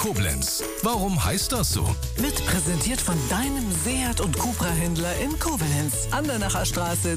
Koblenz. Warum heißt das so? Wird präsentiert von deinem Seat und Cupra-Händler in Koblenz. Andernacher Straße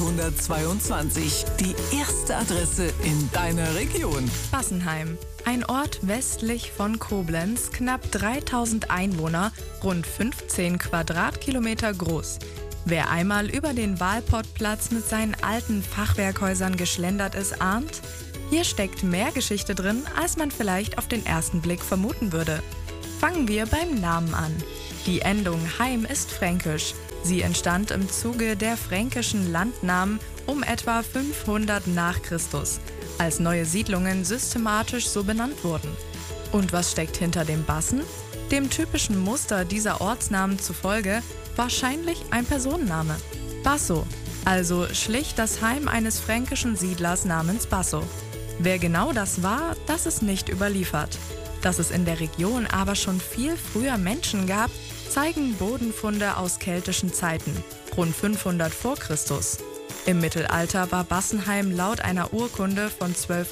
222. Die erste Adresse in deiner Region. Bassenheim. Ein Ort westlich von Koblenz, knapp 3000 Einwohner, rund 15 Quadratkilometer groß. Wer einmal über den Walpottplatz mit seinen alten Fachwerkhäusern geschlendert ist, ahnt, hier steckt mehr Geschichte drin, als man vielleicht auf den ersten Blick vermuten würde. Fangen wir beim Namen an. Die Endung Heim ist fränkisch. Sie entstand im Zuge der fränkischen Landnamen um etwa 500 nach Christus, als neue Siedlungen systematisch so benannt wurden. Und was steckt hinter dem Bassen? Dem typischen Muster dieser Ortsnamen zufolge wahrscheinlich ein Personenname. Basso, also schlicht das Heim eines fränkischen Siedlers namens Basso. Wer genau das war, das ist nicht überliefert. Dass es in der Region aber schon viel früher Menschen gab, zeigen Bodenfunde aus keltischen Zeiten, rund 500 vor Christus. Im Mittelalter war Bassenheim laut einer Urkunde von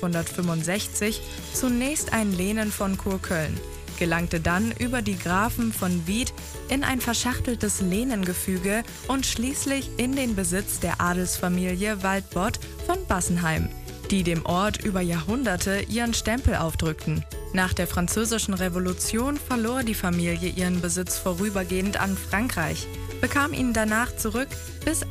1265 zunächst ein Lehen von Kurköln, gelangte dann über die Grafen von Wied in ein verschachteltes Lehnengefüge und schließlich in den Besitz der Adelsfamilie Waldbott von Bassenheim, die dem Ort über Jahrhunderte ihren Stempel aufdrückten. Nach der Französischen Revolution verlor die Familie ihren Besitz vorübergehend an Frankreich, bekam ihn danach zurück, bis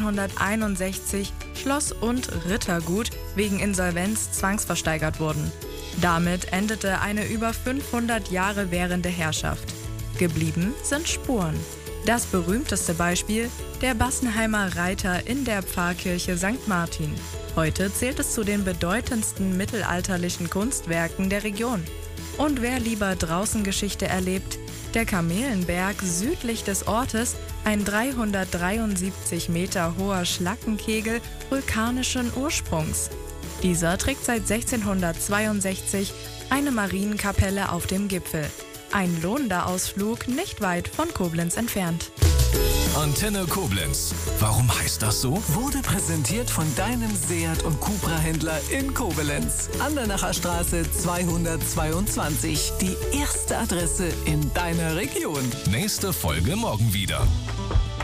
1861 Schloss und Rittergut wegen Insolvenz zwangsversteigert wurden. Damit endete eine über 500 Jahre währende Herrschaft. Geblieben sind Spuren. Das berühmteste Beispiel, der Bassenheimer Reiter in der Pfarrkirche St. Martin. Heute zählt es zu den bedeutendsten mittelalterlichen Kunstwerken der Region. Und wer lieber draußen Geschichte erlebt, der Kamelenberg südlich des Ortes, ein 373 Meter hoher Schlackenkegel vulkanischen Ursprungs. Dieser trägt seit 1662 eine Marienkapelle auf dem Gipfel. Ein lohnender Ausflug nicht weit von Koblenz entfernt. Antenne Koblenz. Warum heißt das so? Wurde präsentiert von deinem Seat und Cupra-Händler in Koblenz. Andernacher Straße 222. Die erste Adresse in deiner Region. Nächste Folge morgen wieder.